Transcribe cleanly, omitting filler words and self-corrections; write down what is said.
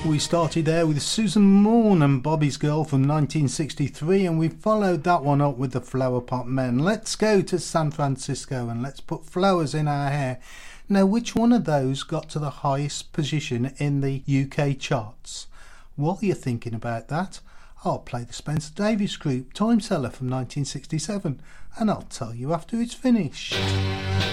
We started there with Susan Morn and Bobby's Girl from 1963, and we followed that one up with the Flower Pot Men. Let's go to San Francisco and let's put flowers in our hair. Now, which one of those got to the highest position in the UK charts? While you're thinking about that, I'll play the Spencer Davis Group, Time Seller from 1967, and I'll tell you after it's finished.